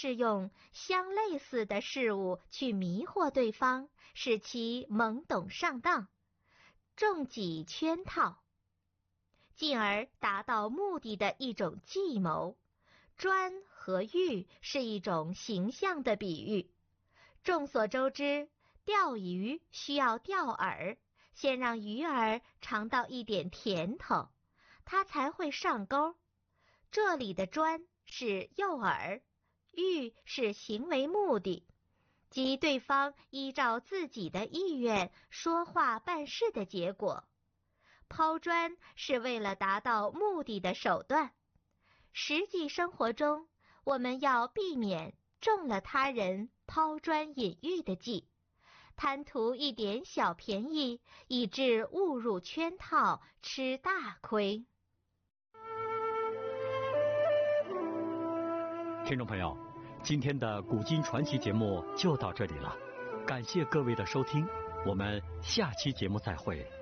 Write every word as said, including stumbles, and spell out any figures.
是用相类似的事物去迷惑对方，使其懵懂上当，中己圈套，进而达到目的的一种计谋。专和欲是一种形象的比喻。众所周知，钓鱼需要钓饵，先让鱼儿尝到一点甜头，它才会上钩。这里的专是诱饵，欲是行为目的，即对方依照自己的意愿说话办事的结果。抛砖是为了达到目的的手段。实际生活中，我们要避免中了他人抛砖引玉的计，贪图一点小便宜，以致误入圈套，吃大亏。 听众朋友，今天的古今传奇节目就到这里了，感谢各位的收听，我们下期节目再会。